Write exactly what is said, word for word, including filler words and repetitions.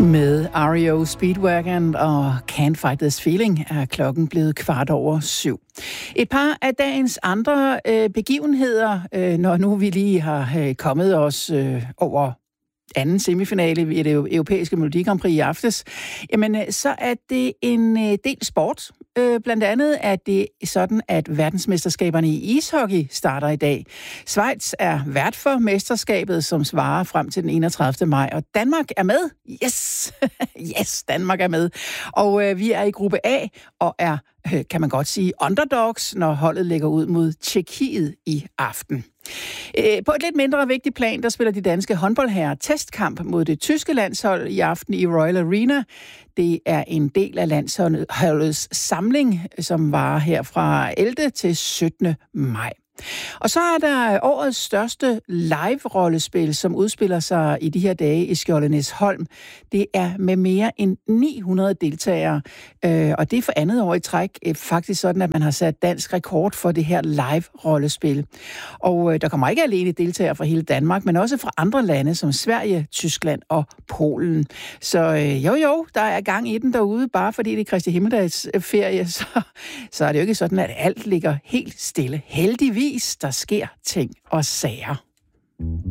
Med R E O Speedwagon og Can't Fight This Feeling er klokken blevet kvart over syv. Et par af dagens andre øh, begivenheder, øh, når nu vi lige har øh, kommet os øh, over anden semifinale i det europæiske Melodi Grand Prix i aftes, jamen så er det en del sport. Blandt andet er det sådan, at verdensmesterskaberne i ishockey starter i dag. Schweiz er vært for mesterskabet, som svarer frem til den enogtredivte maj, og Danmark er med. Yes! Yes, Danmark er med. Og øh, vi er i gruppe A og er, øh, kan man godt sige, underdogs, når holdet lægger ud mod Tjekkiet i aften. På et lidt mindre vigtigt plan, der spiller de danske håndboldherrer testkamp mod det tyske landshold i aften i Royal Arena. Det er en del af landsholdets samling, som varer her fra ellevte til syttende maj. Og så er der årets største live-rollespil, som udspiller sig i de her dage i Skjoldenæsholm. Det er med mere end ni hundrede deltagere, og det er for andet år i træk faktisk sådan, at man har sat dansk rekord for det her live-rollespil. Og der kommer ikke alene deltagere fra hele Danmark, men også fra andre lande som Sverige, Tyskland og Polen. Så jo jo, der er gang i den derude, bare fordi det er Kristi Himmeldags ferie, så, så er det jo ikke sådan, at alt ligger helt stille. Heldigvis, der sker ting og sager.